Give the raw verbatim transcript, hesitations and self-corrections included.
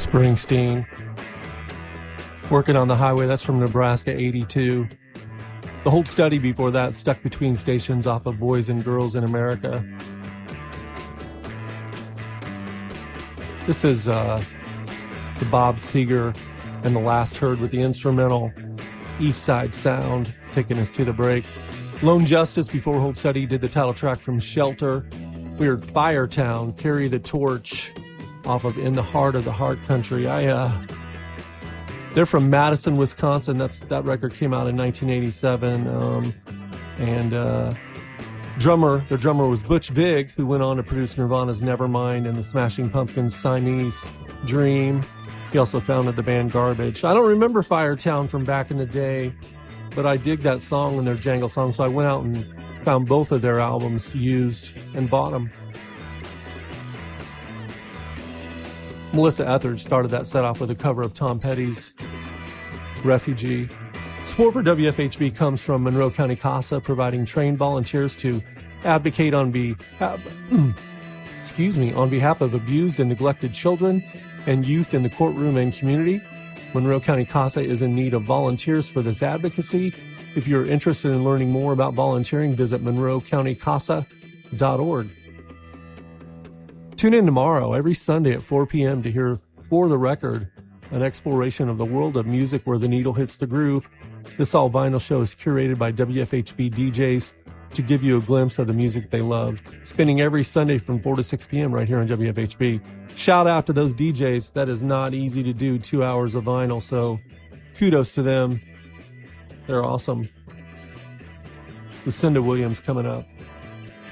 Springsteen. Working on the Highway, that's from Nebraska eighty-two. The Hold Steady before that, Stuck Between Stations off of Boys and Girls in America. This is uh, the Bob Seger and the Last Heard with the instrumental East Side Sound, taking us to the break. Lone Justice before Hold Steady did the title track from Shelter. We heard Firetown, Carry the Torch off of In the Heart of the Heart Country. I, uh, they're from Madison, Wisconsin. That's that record came out in nineteen eighty-seven. Um, and uh, drummer, their drummer was Butch Vig, who went on to produce Nirvana's Nevermind and the Smashing Pumpkins' Siamese Dream. He also founded the band Garbage. I don't remember Firetown from back in the day, but I dig that song and their Jangle song, so I went out and found both of their albums used and bought them. Melissa Etheridge started that set off with a cover of Tom Petty's Refugee. Support for W F H B comes from Monroe County CASA, providing trained volunteers to advocate on behalf, excuse me, on behalf of abused and neglected children and youth in the courtroom and community. Monroe County CASA is in need of volunteers for this advocacy. If you're interested in learning more about volunteering, visit monroe county casa dot org. Tune in tomorrow, every Sunday at four p.m. to hear For the Record, an exploration of the world of music where the needle hits the groove. This all vinyl show is curated by W F H B D Js to give you a glimpse of the music they love, spinning every Sunday from four to six p.m. right here on W F H B. Shout out to those D Js. That is not easy to do, two hours of vinyl, so kudos to them. They're awesome. Lucinda Williams coming up.